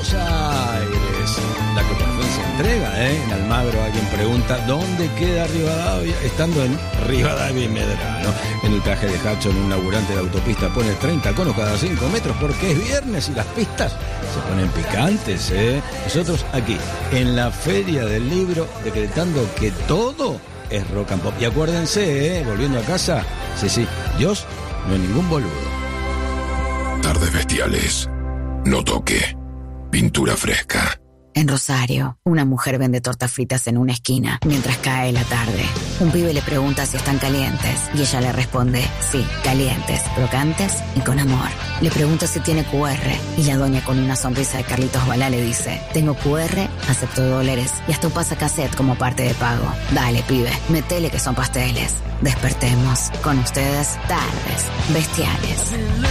Buenos Aires. La Cotorfén se entrega, en Almagro. Alguien pregunta ¿dónde queda Rivadavia? Estando en Rivadavia y Medrano. En el traje de Hudson, un laburante de autopista pone 30 conos cada 5 metros porque es viernes y las pistas se ponen picantes, Nosotros aquí, en la Feria del Libro, decretando que todo es rock and pop. Y acuérdense, volviendo a casa, sí, Dios no es ningún boludo. Tardes bestiales. No toque. Pintura fresca. En Rosario, una mujer vende tortas fritas en una esquina mientras cae la tarde. Un pibe le pregunta si están calientes y ella le responde, sí, calientes, crocantes y con amor. Le pregunta si tiene QR y la doña con una sonrisa de Carlitos Balá le dice, tengo QR, acepto dólares y hasta un pasacassette como parte de pago. Dale, pibe, metele que son pasteles. Despertemos con ustedes tardes bestiales.